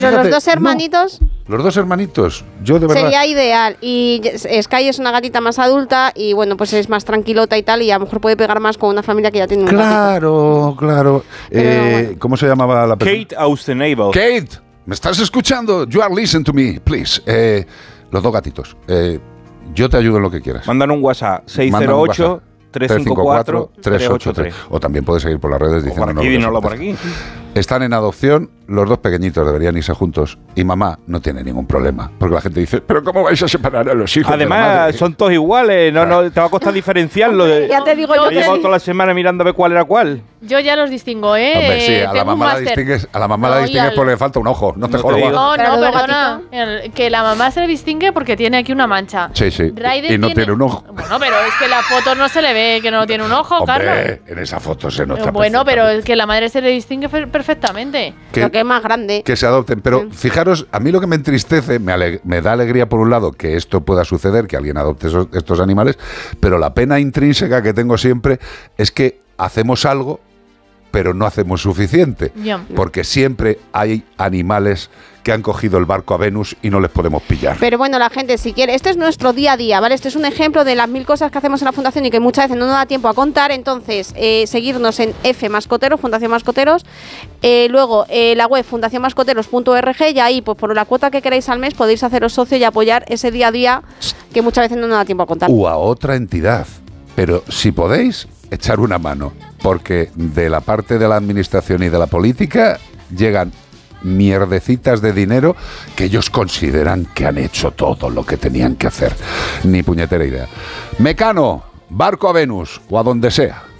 Pero los dos hermanitos... No, los dos hermanitos, yo de verdad... Sería ideal. Y Sky es una gatita más adulta y bueno, pues es más tranquilota y tal, y a lo mejor puede pegar más con una familia que ya tiene un gatito. Claro. Bueno. ¿Cómo se llamaba la persona? Kate Austenable. Kate, ¿me estás escuchando? You are listening to me, please. Los dos gatitos. Yo te ayudo en lo que quieras. Mandan un WhatsApp, 608 354 383. O también puedes seguir por las redes diciendo... Por aquí, dínoslo por aquí. Están en adopción, los dos pequeñitos deberían irse juntos y mamá no tiene ningún problema. Porque la gente dice, ¿pero cómo vais a separar a los hijos? Además, son todos iguales, no te va a costar diferenciarlo. Ya te digo, yo he llevado toda la semana mirando a ver cuál era cuál. Yo ya los distingo, Hombre, sí, a la mamá la distingues porque le falta un ojo, no te jodas. No, perdona, que la mamá se le distingue porque tiene aquí una mancha. Sí. Ryder y no tiene un ojo. Bueno, pero es que la foto no se le ve que no tiene un ojo, Hombre, Carlos. en esa foto se nota. Bueno, pero es que la madre se le distingue perfectamente. Lo que es más grande. Que se adopten. Pero fijaros, a mí lo que me entristece, me da alegría por un lado que esto pueda suceder, que alguien adopte estos animales, pero la pena intrínseca que tengo siempre es que hacemos algo, pero no hacemos suficiente. Porque siempre hay animales que han cogido el barco a Venus y no les podemos pillar. Pero bueno, la gente, si quiere, este es nuestro día a día, ¿vale? Este es un ejemplo de las 1000 cosas que hacemos en la Fundación y que muchas veces no nos da tiempo a contar. Entonces, seguirnos en F Mascoteros, Fundación Mascoteros. Luego, la web fundacionmascoteros.org, y ahí, pues por la cuota que queráis al mes, podéis haceros socio y apoyar ese día a día que muchas veces no nos da tiempo a contar. O a otra entidad. Pero si podéis, echar una mano. Porque de la parte de la administración y de la política llegan mierdecitas de dinero que ellos consideran que han hecho todo lo que tenían que hacer. Ni puñetera idea. Mecano, barco a Venus o a donde sea.